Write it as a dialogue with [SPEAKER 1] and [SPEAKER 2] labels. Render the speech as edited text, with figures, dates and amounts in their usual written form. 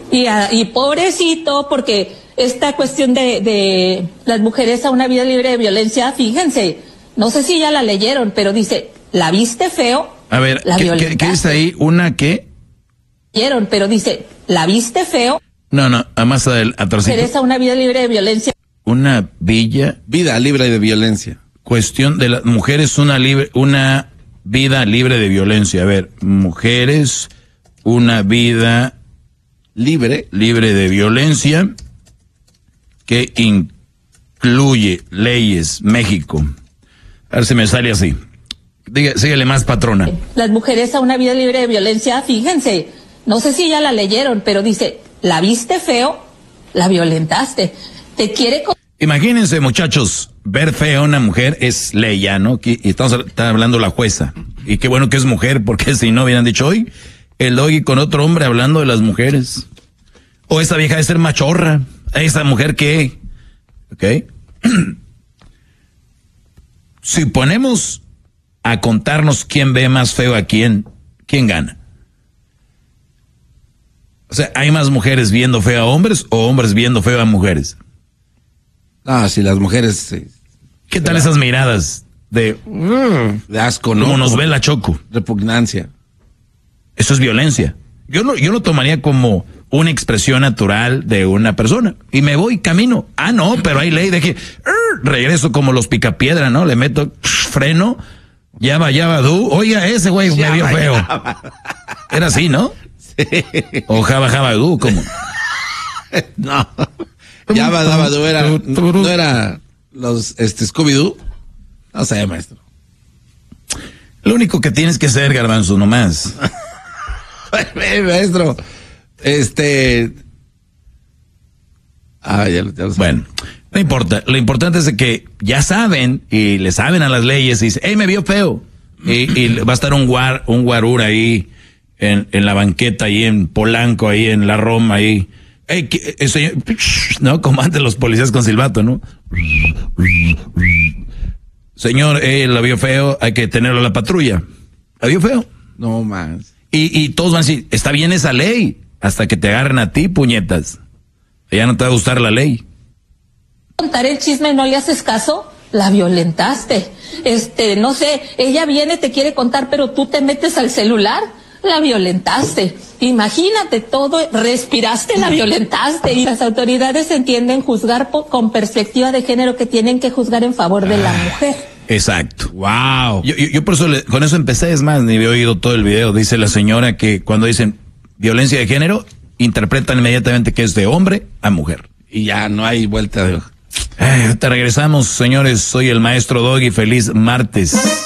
[SPEAKER 1] Y pobrecito, porque esta cuestión de las mujeres a una vida libre de violencia, fíjense, no sé si ya la leyeron, pero dice, ¿la viste feo?
[SPEAKER 2] A ver, ¿qué está ahí? ¿Una qué?
[SPEAKER 1] Pero dice, ¿la viste feo?
[SPEAKER 2] No, más atrásito.
[SPEAKER 1] Mujeres a una vida libre de violencia.
[SPEAKER 2] Una vida libre de violencia. Cuestión de las mujeres, una vida libre de violencia. A ver, mujeres, una vida libre de violencia que incluye leyes, México. A ver si me sale así. Síguele más, patrona.
[SPEAKER 1] Las mujeres a una vida libre de violencia, fíjense, no sé si ya la leyeron, pero dice, ¿la viste feo? La violentaste. Te quiere...
[SPEAKER 2] Imagínense, muchachos, ver feo a una mujer es ley ya, ¿no? Y está hablando la jueza. Y qué bueno que es mujer, porque si no hubieran dicho, hoy el Doggy con otro hombre hablando de las mujeres. O esa vieja de ser machorra. ¿Esa mujer qué? ¿Ok? Si ponemos a contarnos quién ve más feo a quién gana. O sea, ¿hay más mujeres viendo feo a hombres o hombres viendo feo a mujeres?
[SPEAKER 3] Si las mujeres...
[SPEAKER 2] ¿Qué tal esas miradas de
[SPEAKER 3] asco, ¿no?
[SPEAKER 2] Como nos ve la Choco.
[SPEAKER 3] Repugnancia.
[SPEAKER 2] Eso es violencia. Yo lo tomaría como una expresión natural de una persona. Y me voy, camino. No, pero hay ley de que regreso como los picapiedra, ¿no? Le meto freno, ya va, oiga, ese güey me vio feo. Era así, ¿no? Sí. O jaba, como.
[SPEAKER 3] No. Daba, no era los Scooby-Doo. No sé, maestro.
[SPEAKER 2] Lo único que tienes que hacer, Garbanzo, nomás.
[SPEAKER 3] Maestro,
[SPEAKER 2] bueno, no importa. Lo importante es que ya saben y le saben a las leyes y dicen, me vio feo. Y va a estar un guarura ahí en la banqueta, ahí en Polanco, ahí en la Roma, ahí. Señor, no, como antes los policías con silbato, ¿no? Señor, la vio feo, hay que tenerlo a la patrulla. ¿La vio feo?
[SPEAKER 3] No más.
[SPEAKER 2] Y todos van a decir, está bien esa ley, hasta que te agarren a ti, puñetas. Ya no te va a gustar la ley.
[SPEAKER 1] Contar el chisme, ¿no le haces caso? La violentaste. No sé, ella viene, te quiere contar, pero tú te metes al celular. La violentaste. Imagínate todo, respiraste, la violentaste. Y las autoridades entienden juzgar con perspectiva de género, que tienen que juzgar en favor de la mujer.
[SPEAKER 2] Exacto. Wow. Yo por eso con eso empecé, es más, ni había oído todo el video. Dice la señora que cuando dicen violencia de género, interpretan inmediatamente que es de hombre a mujer.
[SPEAKER 3] Y ya no hay vuelta de hoja.
[SPEAKER 2] Te regresamos, señores. Soy el maestro Doggy. Feliz martes.